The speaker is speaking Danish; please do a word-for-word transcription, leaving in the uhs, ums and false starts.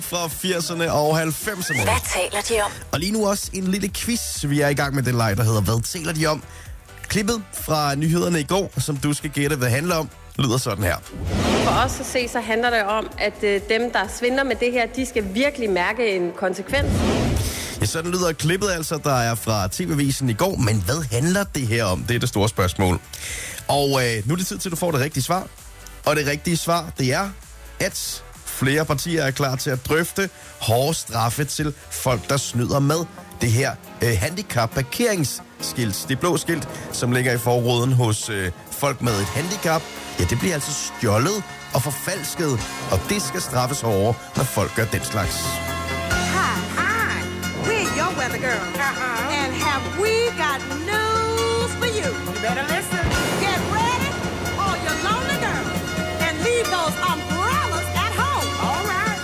fra firserne og halvfemserne. Hvad taler de om? Og lige nu også en lille quiz. Vi er i gang med den leg, der hedder Hvad taler de om? Klippet fra nyhederne i går, som du skal gætte, hvad det handler om, lyder sådan her. For os at se, så handler det om, at øh, dem, der svindler med det her, de skal virkelig mærke en konsekvens. Ja, sådan lyder klippet altså, der er fra T V-avisen i går. Men hvad handler det her om? Det er det store spørgsmål. Og øh, nu er det tid til, at du får det rigtige svar. Og det rigtige svar, det er, at flere partier er klar til at drøfte hårde straffe til folk, der snyder med det her øh, handicap-parkeringsskilt. Det blå skilt, som ligger i forruden hos øh, folk med et handicap. Ja, det bliver altså stjålet og forfalsket, og det skal straffes hårdere, når folk gør den slags. Hi, hi. We're your weather girl. Uh-huh. And have we got news for you? You better listen.